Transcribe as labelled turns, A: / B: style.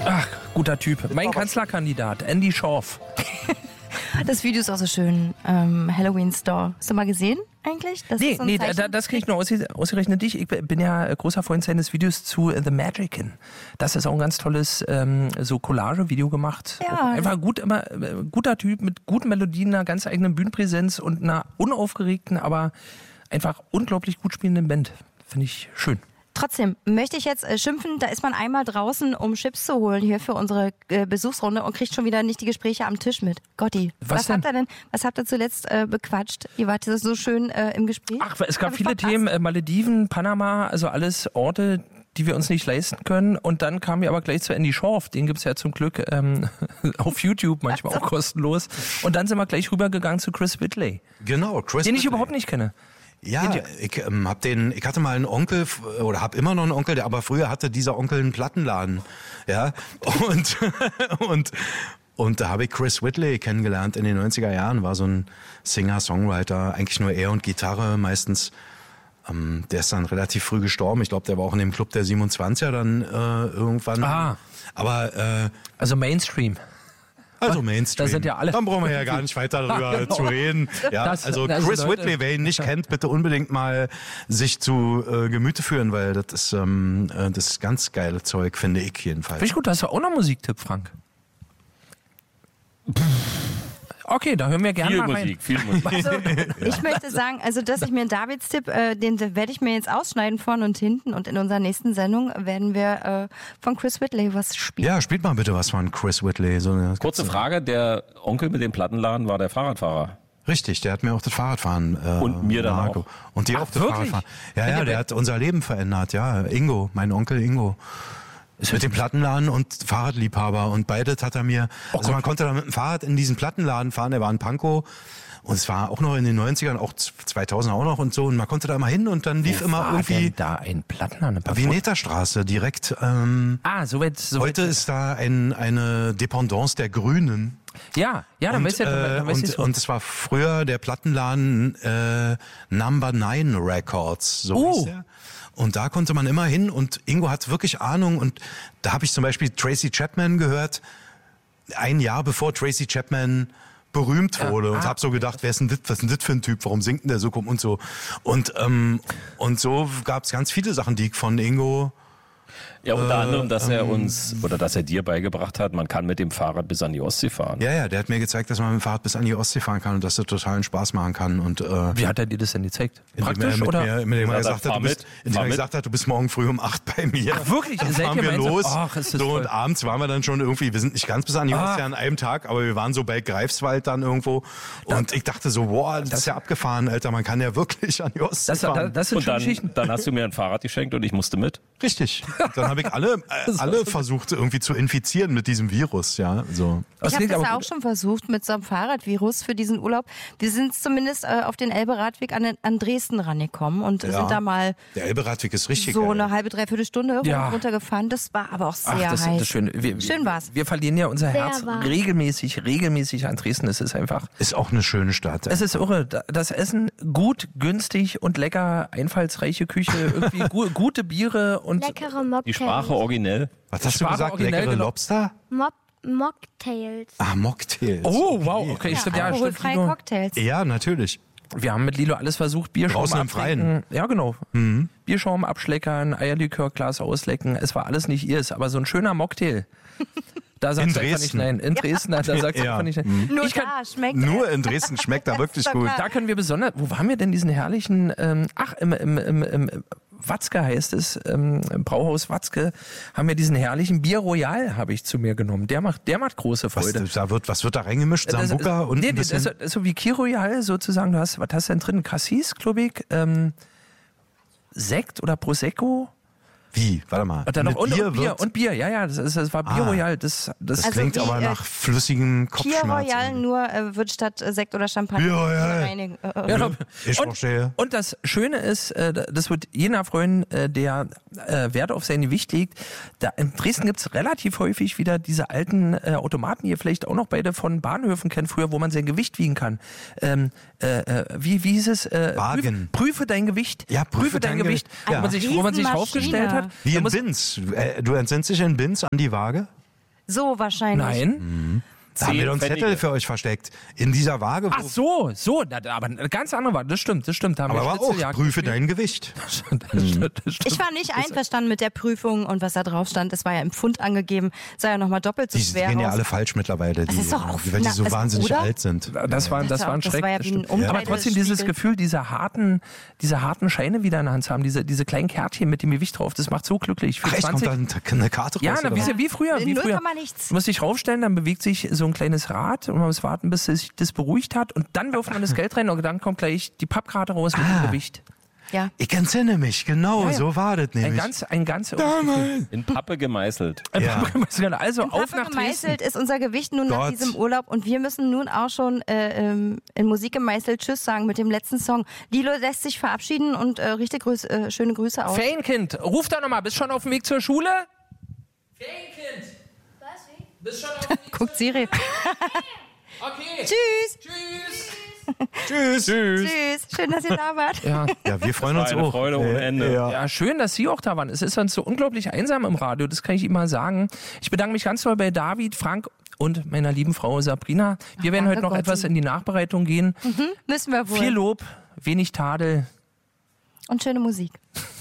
A: Ach, guter Typ. Mein Kanzlerkandidat, Andy Schorf.
B: Das Video ist auch so schön. Halloween Store. Hast du mal gesehen eigentlich? Das
A: Das kriege ich nur ausgerechnet dich. Ich bin ja großer Freund seines Videos zu The Magician. Das ist auch ein ganz tolles so Collage-Video gemacht.
B: Ja.
A: Einfach guter Typ mit guten Melodien, einer ganz eigenen Bühnenpräsenz und einer unaufgeregten, aber einfach unglaublich gut spielenden Band. Finde ich schön.
B: Trotzdem möchte ich jetzt schimpfen, da ist man einmal draußen, um Chips zu holen hier für unsere Besuchsrunde und kriegt schon wieder nicht die Gespräche am Tisch mit. Gotti, was habt ihr zuletzt bequatscht? Ihr wart so schön im Gespräch.
A: Ach, es gab viele Themen, Malediven, Panama, also alles Orte, die wir uns nicht leisten können. Und dann kamen wir aber gleich zu Andy Schorf, den gibt's ja zum Glück auf YouTube, manchmal auch kostenlos. Und dann sind wir gleich rübergegangen zu Chris Whitley.
C: Genau, Chris
A: Den ich
C: Whitley.
A: Überhaupt nicht kenne.
C: Ja, ich hatte mal einen Onkel oder habe immer noch einen Onkel, aber früher hatte dieser Onkel einen Plattenladen, ja, und da habe ich Chris Whitley kennengelernt in den 90er Jahren, war so ein Singer-Songwriter, eigentlich nur er und Gitarre meistens. Der ist dann relativ früh gestorben, ich glaube, der war auch in dem Club der 27er dann irgendwann. Aber
A: also Mainstream.
C: Also Mainstream.
A: Da sind ja alle.
C: Dann brauchen wir ja gar nicht weiter darüber zu reden. Ja, also Chris Whitley, wer ihn nicht kennt, bitte unbedingt mal sich zu Gemüte führen, weil das ist ganz geile Zeug, finde ich jedenfalls.
A: Finde ich gut, da hast du auch noch Musiktipp, Frank. Okay, da hören wir gerne mal rein.
D: Viel Musik.
B: Also, ich möchte sagen, also dass ich mir Davids Tipp, den werde ich mir jetzt ausschneiden vorn und hinten und in unserer nächsten Sendung werden wir von Chris Whitley was spielen.
C: Ja, spielt mal bitte was von Chris Whitley. So eine
D: Kurze Frage, der Onkel mit dem Plattenladen war der Fahrradfahrer.
C: Richtig, der hat mir auch das Fahrradfahren
D: und mir dann
C: Marco.
D: auch.
C: Und dir auch das
A: wirklich?
C: Fahrradfahren. Ja, der hat unser Leben verändert, ja. Ingo, mein Onkel Ingo. Ist mit dem Plattenladen und Fahrradliebhaber und beides hat er mir, also man konnte da mit dem Fahrrad in diesen Plattenladen fahren, der war in Pankow und es war auch noch in den 90ern, auch 2000 auch noch und so und man konnte da immer hin und dann lief immer irgendwie
A: denn da ein Plattenladen?
C: Vineterstraße direkt.
A: So weit.
C: Heute ist da eine Dependance der Grünen.
A: Ja, dann weißt du.
C: Und es war früher der Plattenladen Number 9 Records, so hieß der. Und da konnte man immer hin und Ingo hat wirklich Ahnung und da habe ich zum Beispiel Tracy Chapman gehört, ein Jahr bevor Tracy Chapman berühmt wurde und habe so gedacht, was ist denn das für ein Typ, warum singt denn der so und so und so gab es ganz viele Sachen, die ich von Ingo
D: Ja, unter anderem, dass er uns oder dass er dir beigebracht hat, man kann mit dem Fahrrad bis an die Ostsee fahren.
C: Ja, der hat mir gezeigt, dass man mit dem Fahrrad bis an die Ostsee fahren kann und dass das totalen Spaß machen kann. Und
A: wie hat er dir das denn gezeigt?
C: Praktisch oder? Indem er gesagt hat, du bist morgen früh um 8 bei mir.
A: Ach wirklich?
C: Dann
A: Seid
C: fahren
A: ihr
C: wir los.
A: Ach, ist das
C: so
A: toll.
C: und abends waren wir dann schon irgendwie, wir sind nicht ganz bis an die Ostsee an einem Tag, aber wir waren so bei Greifswald dann irgendwo. Und ich dachte so, boah, das ist ja abgefahren, Alter, man kann ja wirklich an die Ostsee fahren.
A: Das sind
D: und
A: schon Geschichten.
D: dann hast du mir ein Fahrrad geschenkt und ich musste mit.
C: Richtig. Dann habe ich alle versucht irgendwie zu infizieren mit diesem Virus, ja. So.
B: Ich habe das auch schon versucht mit so einem Fahrradvirus für diesen Urlaub. Wir sind zumindest auf den Elbe-Radweg an Dresden rangekommen und sind da mal
C: der Elbe-Radweg ist richtig
B: so
C: geil.
B: eine halbe, dreiviertel Stunde runtergefahren. Das war aber auch sehr heiß.
A: Das ist schön.
B: Schön war's.
A: Wir verlieren ja unser Herz regelmäßig an Dresden. Es ist einfach...
C: Ist auch eine schöne Stadt.
A: Es ist irre. Das Essen gut, günstig und lecker, einfallsreiche Küche, irgendwie gute Biere und...
E: Leckere Mocktails.
D: Die Sprache originell.
C: Was hast du gesagt? Leckere Lobster?
E: Mocktails.
C: Ah, Mocktails.
A: Oh, wow. Okay, stimmt. Ja,
B: alkoholfreie Cocktails.
C: Ja, natürlich.
A: Wir haben mit Lilo alles versucht. Bierschaum
C: draußen im Freien.
A: Ja, genau. Bierschaum abschleckern, Eierlikörglas auslecken. Es war alles nicht ihrs, aber so ein schöner Mocktail. Da sagt er einfach nicht nein. In Dresden, da sagt er einfach nicht nein.
B: Nur
C: in Dresden schmeckt er wirklich gut.
A: Da können wir besonders... Wo haben wir denn diesen herrlichen... im Watzke heißt es, im Brauhaus Watzke, haben wir diesen herrlichen Bier Royal, habe ich zu mir genommen. Der macht große Freude.
C: Was wird da reingemischt? Sambuca und ein bisschen...
A: Das ist so wie Kir Royal sozusagen. Was hast du denn drin? Cassis, glaube ich, Sekt oder Prosecco.
C: Wie? Warte mal.
A: Und Bier. Ja, das war Bier Royal. Das
C: klingt aber nach flüssigem Kopfschmerz.
B: Bier Royal nur wird statt Sekt oder Champagner.
C: Bier Royal. Ich verstehe.
A: Und das Schöne ist, das wird jener freuen, der Wert auf sein Gewicht legt. In Dresden gibt es relativ häufig wieder diese alten Automaten, die ihr vielleicht auch noch beide von Bahnhöfen kennt, früher, wo man sein Gewicht wiegen kann. Wie hieß es?
C: Wagen.
A: Prüfe dein Gewicht.
C: Ja, prüfe dein Gewicht.
A: Wo man sich aufgestellt hat.
C: Wie in Binz. Du entsinnst dich in Binz an die Waage?
B: So wahrscheinlich.
A: Nein.
C: Da haben wir doch einen Zettel für euch versteckt. In dieser Waage.
A: Ach so, aber eine ganz andere Waage. Das stimmt. Da haben
C: Aber
A: wir
C: war auch, prüfe dein Gewicht.
A: Das stimmt.
B: Ich war nicht einverstanden mit der Prüfung und was da drauf stand. Es war ja im Pfund angegeben. Sah ja nochmal doppelt so
C: Die
B: schwer
C: gehen ja
B: aus.
C: alle falsch mittlerweile,
B: Das ist doch auch,
C: weil die so wahnsinnig
B: oder?
C: alt sind.
A: Das war ein Schreck.
B: war ja wie ein
A: Aber trotzdem dieses Gefühl, diese harten Scheine wieder in der Hand zu haben, diese kleinen Kärtchen mit dem Gewicht drauf, das macht so glücklich. Für
C: Ach, echt,
A: 20,
C: kommt da eine Karte raus?
A: ja,
C: oder was?
A: wie früher.
B: In 0, nichts.
A: Du musst dich raufstellen, dann bewegt sich so ein kleines Rad und man muss warten, bis sich das beruhigt hat und dann wirft man das Geld rein und dann kommt gleich die Pappkarte raus mit dem Gewicht.
B: Ja.
C: Ich entsinne mich, genau,
A: Ja.
C: so war das nämlich.
A: Ein ganz
D: In Pappe gemeißelt.
C: Ja.
A: Also
B: In
A: auf
B: Pappe
A: nach Dresden.
B: gemeißelt ist unser Gewicht nun nach
C: Gott.
B: diesem Urlaub und wir müssen nun auch schon in Musik gemeißelt Tschüss sagen mit dem letzten Song. Lilo lässt sich verabschieden und richtig schöne Grüße aus.
A: Ferienkind, ruf da nochmal, bist schon auf dem Weg zur Schule? Ferienkind,
E: Was?
A: bist schon auf dem Weg
B: Guckt Siri.
A: Okay.
B: Tschüss.
C: Tschüss.
B: Tschüss. Schön, dass ihr da wart.
A: Ja.
C: Ja, wir freuen uns
D: Eine
C: auch.
D: Freude ohne Ende.
C: Ja.
A: Ja, schön, dass Sie auch da waren. Es ist sonst so unglaublich einsam im Radio, das kann ich Ihnen mal sagen. Ich bedanke mich ganz doll bei David, Frank und meiner lieben Frau Sabrina. Wir werden heute noch
B: danke,
A: etwas
B: Gott.
A: in die Nachbereitung gehen.
B: Müssen wir wohl.
A: Viel Lob, wenig Tadel.
B: Und schöne Musik.